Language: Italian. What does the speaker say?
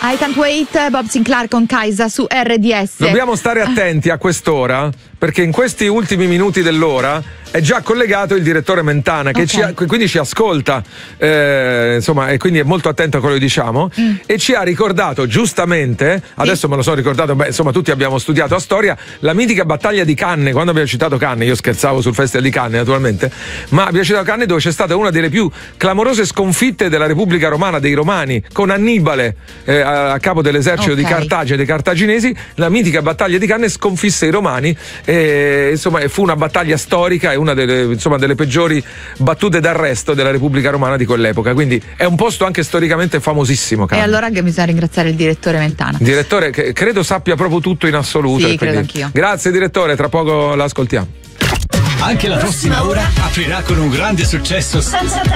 I Can't Wait, Bob Sinclair con Kaisa su RDS. Dobbiamo stare attenti a quest'ora, perché in questi ultimi minuti dell'ora è già collegato il direttore Mentana, che quindi ci ascolta, insomma, e quindi è molto attento a quello che diciamo, e ci ha ricordato giustamente, adesso me lo sono ricordato, insomma tutti abbiamo studiato a storia, la mitica battaglia di Canne. Quando abbiamo citato Canne, io scherzavo sul Festival di Canne naturalmente, ma abbiamo citato Canne, dove c'è stata una delle più clamorose sconfitte della Repubblica Romana, dei Romani, con Annibale a capo dell'esercito di Cartagine, dei cartaginesi. La mitica battaglia di Canne sconfisse i Romani, insomma fu una battaglia storica e una delle peggiori battute d'arresto della Repubblica Romana di quell'epoca, quindi è un posto anche storicamente famosissimo, Canne. E allora che bisogna ringraziare il direttore Mentana, direttore che credo sappia proprio tutto in assoluto. Sì, credo anch'io. Grazie direttore, tra poco l'ascoltiamo. Anche la prossima ora aprirà con un grande successo senza